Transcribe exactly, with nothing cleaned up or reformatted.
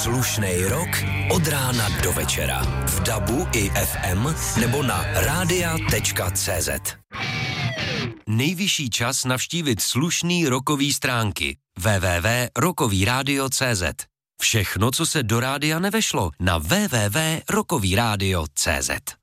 Slušnej rok od rána do večera. V dabu i ef em nebo na rádia tečka cé zet. Nejvyšší čas navštívit slušný rokový stránky. w w w tečka rokový rádio tečka cé zet. Všechno, co se do rádia nevešlo, na w w w tečka rokový rádio tečka cé zet.